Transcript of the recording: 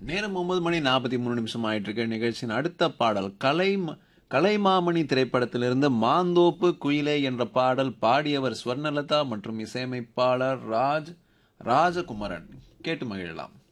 நேரம் 9:43 ஆயிட்டு இருக்கு. நிகழ்ச்சியின் அடுத்த பாடல் கலைமாமணி திரைப்படத்திலிருந்து மாந்தோப்பு குயிலே என்ற பாடல். பாடியவர் ஸ்வர்ணலதா மற்றும் இசையமைப்பாளர் ராஜகுமரன். கேட்டு மகிழலாம்.